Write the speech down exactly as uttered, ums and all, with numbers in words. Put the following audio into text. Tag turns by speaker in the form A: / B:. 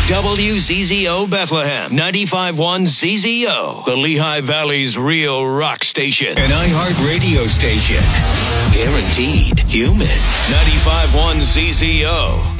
A: W Z Z O Bethlehem, ninety-five point one Z Z O, the Lehigh Valley's real rock station. An iHeart radio station. Guaranteed human. ninety-five point one Z Z O.